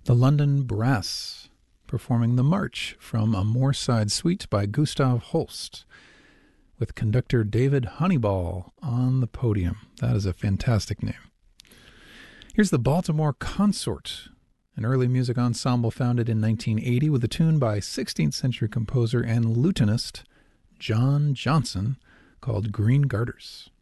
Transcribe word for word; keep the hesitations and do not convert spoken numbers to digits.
The London Brass performing the March from a Moorside Suite by Gustav Holst, with conductor David Honeyball on the podium. That is a fantastic name. Here's the Baltimore Consort, an early music ensemble founded in nineteen eighty with a tune by sixteenth century composer and lutenist John Johnson called Green Garters.